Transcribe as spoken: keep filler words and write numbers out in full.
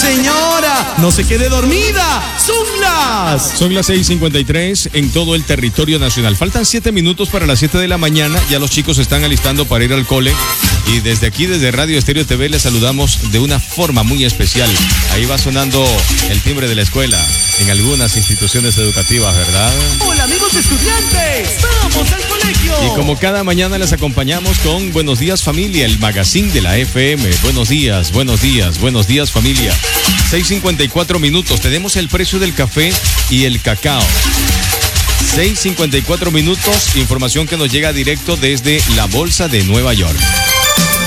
señora! ¡No se quede dormida! ¡Son las! Son las seis cincuenta y tres en todo el territorio nacional. Faltan siete minutos para las siete de la mañana. Ya los chicos se están alistando para ir al cole. Y desde aquí, desde Radio Estéreo T V, les saludamos de una forma muy especial. Ahí va sonando el timbre de la escuela en algunas instituciones educativas, ¿verdad? ¡Hola, amigos estudiantes! ¡Vamos al colegio! Y como cada mañana les acompañamos con Buenos Días Familia, el magazine de la F M. Buenos días, buenos días, buenos días familia. seis cincuenta y cuatro minutos. Tenemos el precio del café y el cacao. seis cincuenta y cuatro minutos. Información que nos llega directo desde la Bolsa de Nueva York.